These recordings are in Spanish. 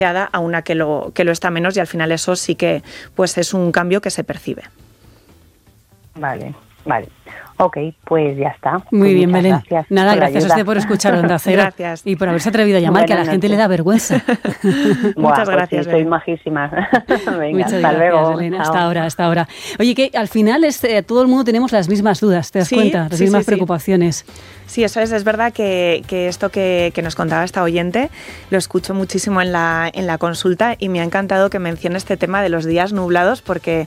a una que lo está menos, y al final eso sí que pues es un cambio que se percibe. Vale. Ok, pues ya está. Muy bien, Belén. Gracias. Nada, gracias a usted por escuchar Onda Cero. Gracias. Y por haberse atrevido a llamar, que a la gente le da vergüenza. Muchas gracias, Soy majísima. Venga, muchas hasta gracias, luego. Belén. Chao. Hasta ahora. Oye, que al final todo el mundo tenemos las mismas dudas, ¿te das cuenta? Las mismas preocupaciones. Sí, eso es verdad que esto que nos contaba esta oyente lo escucho muchísimo en la consulta, y me ha encantado que mencione este tema de los días nublados, porque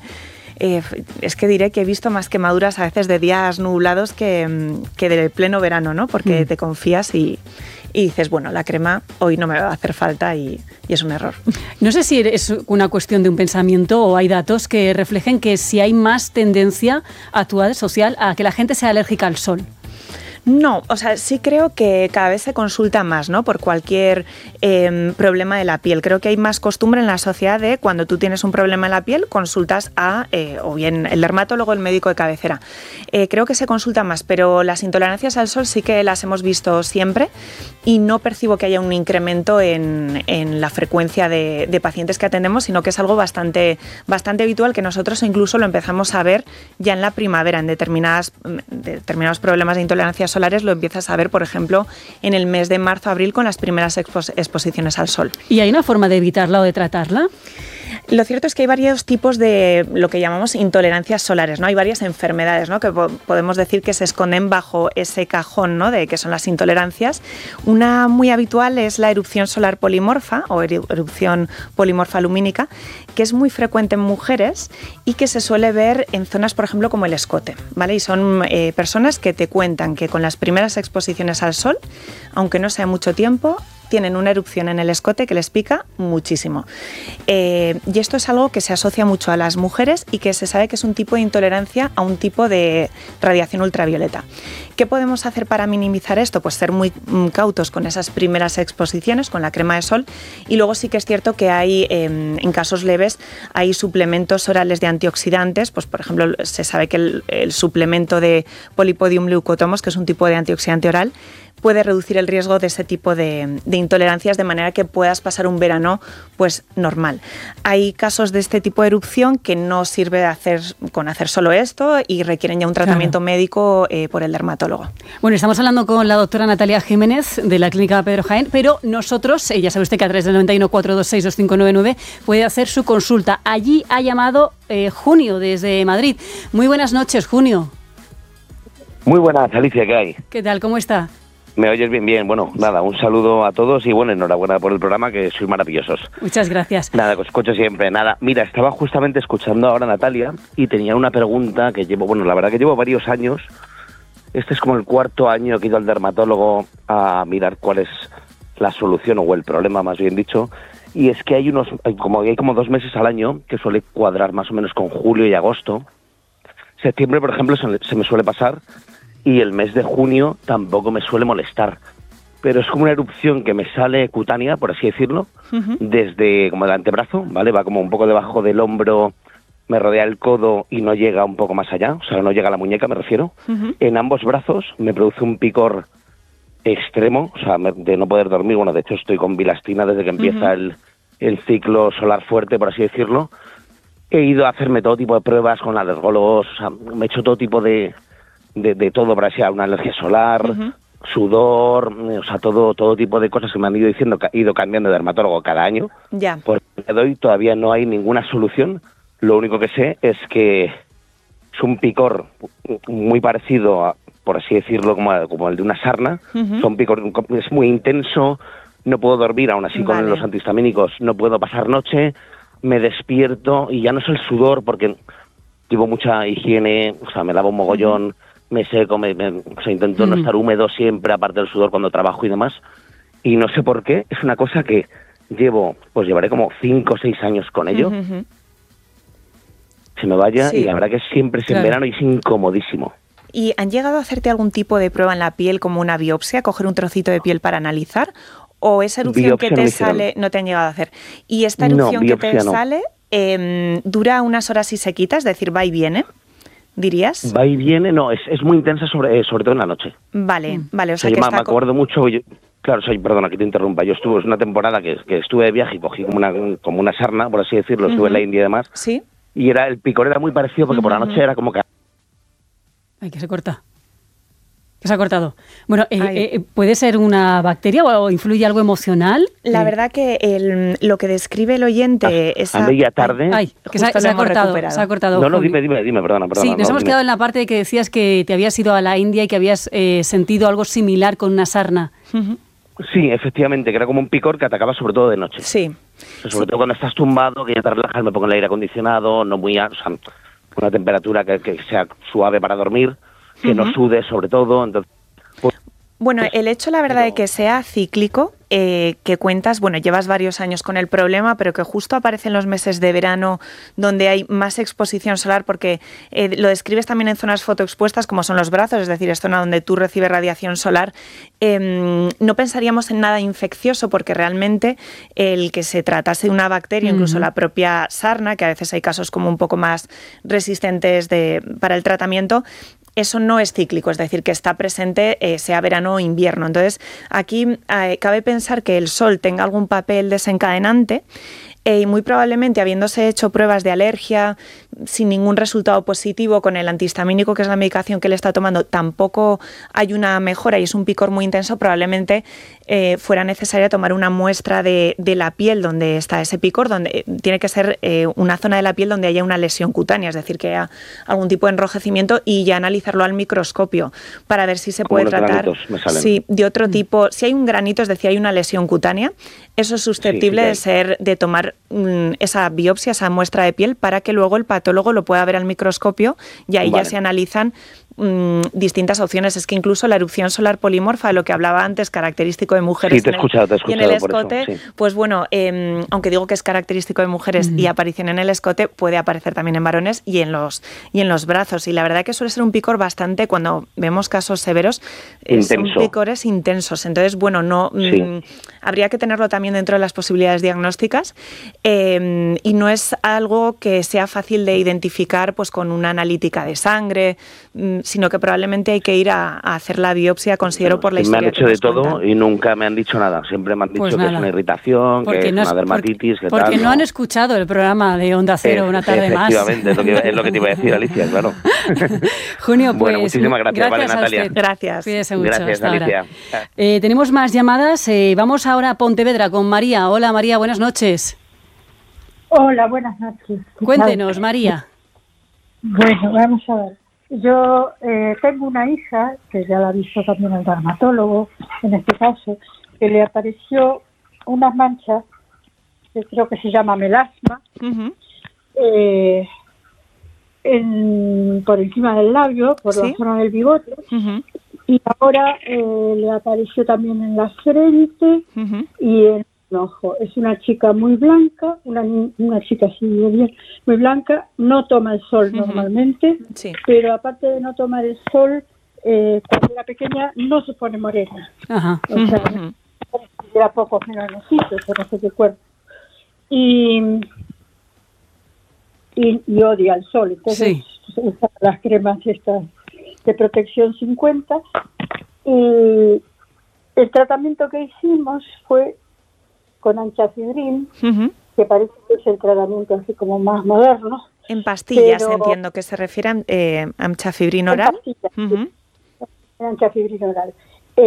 es que diré que he visto más quemaduras a veces de días nublados que de pleno verano, ¿no? Porque te confías y dices, bueno, la crema hoy no me va a hacer falta, y es un error. No sé si es una cuestión de un pensamiento o hay datos que reflejen que si hay más tendencia actual social a que la gente sea alérgica al sol. No, o sea, sí creo que cada vez se consulta más, ¿no? Por cualquier problema de la piel. Creo que hay más costumbre en la sociedad de cuando tú tienes un problema en la piel, consultas a o bien el dermatólogo, el médico de cabecera. Creo que se consulta más, pero las intolerancias al sol sí que las hemos visto siempre, y no percibo que haya un incremento en la frecuencia de pacientes que atendemos, sino que es algo bastante habitual, que nosotros incluso lo empezamos a ver ya en la primavera, en determinados problemas de intolerancia solares lo empiezas a ver, por ejemplo, en el mes de marzo-abril con las primeras exposiciones al sol. ¿Y hay una forma de evitarla o de tratarla? Lo cierto es que hay varios tipos de lo que llamamos intolerancias solares, ¿no? Hay varias enfermedades, ¿no?, que podemos decir que se esconden bajo ese cajón, ¿no?, de que son las intolerancias. Una muy habitual es la erupción solar polimorfa o erupción polimorfa lumínica, que es muy frecuente en mujeres y que se suele ver en zonas, por ejemplo, como el escote, ¿vale? Y son personas que te cuentan que con las primeras exposiciones al sol, aunque no sea mucho tiempo, tienen una erupción en el escote que les pica muchísimo. Y esto es algo que se asocia mucho a las mujeres y que se sabe que es un tipo de intolerancia a un tipo de radiación ultravioleta. ¿Qué podemos hacer para minimizar esto? Pues ser muy cautos con esas primeras exposiciones, con la crema de sol, y luego sí que es cierto que hay, en casos leves, hay suplementos orales de antioxidantes. Pues por ejemplo, se sabe que el suplemento de Polipodium leucotomos, que es un tipo de antioxidante oral, puede reducir el riesgo de ese tipo de intolerancias, de manera que puedas pasar un verano pues normal. Hay casos de este tipo de erupción que no sirve hacer solo esto y requieren ya un tratamiento médico por el dermatólogo. Bueno, estamos hablando con la doctora Natalia Jiménez de la Clínica Pedro Jaén, pero nosotros, ya sabe usted que a través del 91 426 2599 puede hacer su consulta. Allí ha llamado Junio desde Madrid. Muy buenas noches, Junio. Muy buenas, Alicia, ¿qué hay? ¿Qué tal? ¿Cómo está? ¿Me oyes bien? Bien. Bueno, nada, un saludo a todos y bueno, enhorabuena por el programa, que sois maravillosos. Muchas gracias. Nada, que os escucho siempre. Nada, mira, estaba justamente escuchando ahora a Natalia y tenía una pregunta que la verdad que llevo varios años. Este es como el cuarto año que he ido al dermatólogo a mirar cuál es la solución o el problema, más bien dicho. Y es que hay como 2 meses al año que suele cuadrar más o menos con julio y agosto. Septiembre, por ejemplo, se me suele pasar. Y el mes de junio tampoco me suele molestar. Pero es como una erupción que me sale cutánea, por así decirlo, desde como el antebrazo, ¿vale? Va como un poco debajo del hombro, me rodea el codo y no llega un poco más allá, o sea, no llega a la muñeca, me refiero. En ambos brazos me produce un picor extremo, o sea, de no poder dormir. Bueno, de hecho estoy con bilastina desde que empieza el ciclo solar fuerte, por así decirlo. He ido a hacerme todo tipo de pruebas con alergólogos, o sea, me he hecho todo tipo de todo para ser una alergia solar, sudor, o sea, todo tipo de cosas que me han ido diciendo, que he ido cambiando de dermatólogo cada año. Ya. Por el día de hoy todavía no hay ninguna solución. Lo único que sé es que es un picor muy parecido a, por así decirlo, como el de una sarna. Son picor, es muy intenso, no puedo dormir, aún así con los antihistamínicos no puedo pasar noche, me despierto y ya no es el sudor porque llevo mucha higiene, o sea, me lavo un mogollón, me seco, o sea, intento no estar húmedo siempre, aparte del sudor cuando trabajo y demás. Y no sé por qué, es una cosa que llevaré como 5 o 6 años con ello. Se me vaya y la verdad que siempre es en verano y es incomodísimo. ¿Y han llegado a hacerte algún tipo de prueba en la piel, como una biopsia, coger un trocito de piel para analizar? ¿O esa erupción biopsia que te sale no te han llegado a hacer? ¿Y esta erupción que te sale dura unas horas y se quita, es decir, va y viene, dirías? Va y viene, no, es muy intensa sobre todo en la noche. Vale, o sea yo que me acuerdo mucho, Claro, perdona que te interrumpa. Yo estuve una temporada que estuve de viaje y cogí como una sarna, por así decirlo, estuve en la India y demás. Sí. Y el picor era muy parecido porque por la noche era como que... Ay, que se corta. Que se ha cortado. Bueno, ¿puede ser una bacteria o influye algo emocional? La verdad que lo que describe el oyente... A media tarde... Que se ha cortado. No, dime, perdona. Sí, nos hemos quedado en la parte de que decías que te habías ido a la India y que habías sentido algo similar con una sarna. Sí, efectivamente, que era como un picor que atacaba sobre todo de noche. Sí. Sobre todo cuando estás tumbado, que ya te relajas, me pongo el aire acondicionado, no muy... una temperatura que sea suave para dormir, que no sude sobre todo, entonces... Bueno, el hecho, la verdad, de que sea cíclico, que cuentas, bueno, llevas varios años con el problema, pero que justo aparece en los meses de verano donde hay más exposición solar, porque lo describes también en zonas fotoexpuestas como son los brazos, es decir, es zona donde tú recibes radiación solar. No pensaríamos en nada infeccioso, porque realmente el que se tratase de una bacteria, incluso la propia sarna, que a veces hay casos como un poco más resistentes para el tratamiento, eso no es cíclico, es decir, que está presente sea verano o invierno. Entonces, aquí cabe pensar que el sol tenga algún papel desencadenante y muy probablemente, habiéndose hecho pruebas de alergia sin ningún resultado positivo con el antihistamínico, que es la medicación que él está tomando, tampoco hay una mejora y es un picor muy intenso, probablemente fuera necesaria tomar una muestra de la piel donde está ese picor, donde tiene que ser una zona de la piel donde haya una lesión cutánea, es decir, que haya algún tipo de enrojecimiento, y ya analizarlo al microscopio para ver si se puede tratar de otro tipo. Si hay un granito, es decir, hay una lesión cutánea, eso es susceptible de tomar esa biopsia, esa muestra de piel, para que luego el patólogo lo pueda ver al microscopio y ahí ya se analizan distintas opciones. Es que incluso la erupción solar polimorfa, de lo que hablaba antes, característico de mujeres, te he escuchado y en el escote, por eso, pues bueno, aunque digo que es característico de mujeres y aparición en el escote, puede aparecer también en varones y en los brazos. Y la verdad que suele ser un picor bastante, cuando vemos casos severos, son picores intensos. Entonces, bueno, habría que tenerlo también dentro de las posibilidades diagnósticas, y no es algo que sea fácil de identificar pues con una analítica de sangre, sino que probablemente hay que ir a hacer la biopsia, considero, por la historia. Me han hecho de todo y nunca me han dicho nada. Siempre me han dicho que es una irritación, que es una dermatitis, que porque no han escuchado el programa de Onda Cero una tarde más. Efectivamente, es lo que te iba a decir, Alicia, claro. Junio, pues, bueno, muchísimas gracias, vale, Natalia. Gracias. Cuídese mucho. Gracias, Alicia. Tenemos más llamadas. Vamos ahora a Pontevedra con María. Hola, María, buenas noches. Hola, buenas noches. Cuéntenos, María. Bueno, vamos a ver. Yo tengo una hija, que ya la ha visto también el dermatólogo, en este caso, que le apareció unas manchas, que creo que se llama melasma, por encima del labio, por la zona del bigote, y ahora le apareció también en la frente y en el ojo. Es una chica muy blanca, una chica así bien, muy blanca, no toma el sol normalmente, pero aparte de no tomar el sol, cuando era pequeña no se pone morena. O sea, era poco melanocitos, no sé qué cuerpo. Y odia el sol, entonces usa las cremas estas de protección 50, y el tratamiento que hicimos fue con anchafibrin, que parece que es el tratamiento así como más moderno. En pastillas, entiendo que se refiere a anchafibrin oral. En anchafibrin oral.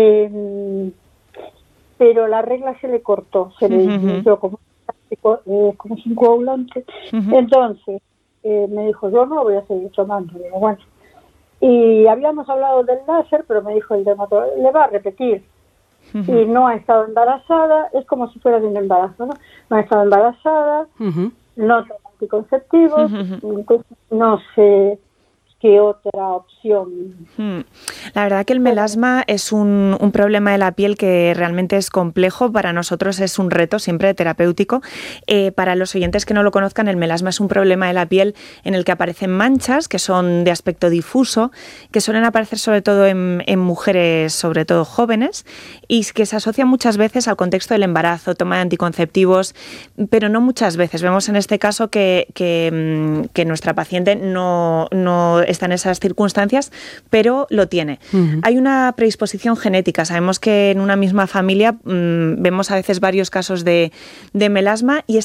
Pero la regla se le cortó, se le disminuyó como sin coagulante. Entonces, me dijo, yo no voy a seguir tomando. Digo, bueno. Y habíamos hablado del láser, pero me dijo el dermatólogo, le va a repetir. Y no ha estado embarazada, es como si fuera de un embarazo, ¿no? No ha estado embarazada, no toma anticonceptivos, entonces no sé qué otra opción. La verdad que el melasma es un problema de la piel que realmente es complejo. Para nosotros es un reto siempre terapéutico. Para los oyentes que no lo conozcan, el melasma es un problema de la piel en el que aparecen manchas que son de aspecto difuso, que suelen aparecer sobre todo en mujeres, sobre todo jóvenes, y que se asocian muchas veces al contexto del embarazo, toma de anticonceptivos, pero no muchas veces. Vemos en este caso que nuestra paciente no está en esas circunstancias, pero lo tiene. Hay una predisposición genética. Sabemos que en una misma familia vemos a veces varios casos de melasma y